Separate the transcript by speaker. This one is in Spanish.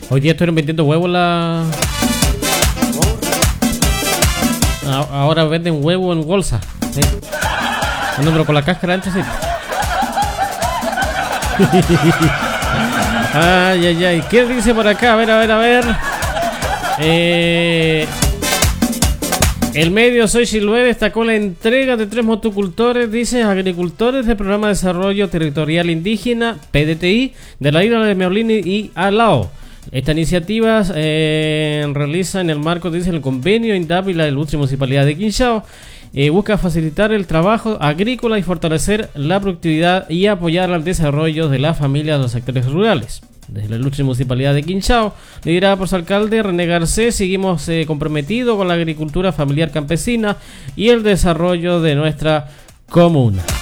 Speaker 1: Hoy día estuvieron vendiendo huevos Ahora venden huevo en bolsa. ¿Sí? No, pero con la cáscara antes sí. Ay, ay, ay. ¿Qué dice por acá? A ver. El medio Soy Chiloé destacó la entrega de 3 motocultores, dice, agricultores del Programa de Desarrollo Territorial Indígena, PDTI, de la isla de Meolini y Alao. Esta iniciativa realiza en el marco, dice, el convenio INDAP y la Ilustre Municipalidad de Quinchao. Busca facilitar el trabajo agrícola y fortalecer la productividad y apoyar al desarrollo de las familias de los sectores rurales. Desde la Ilustre Municipalidad de Quinchao, liderada por su alcalde René Garcés, seguimos comprometidos con la agricultura familiar campesina y el desarrollo de nuestra comuna.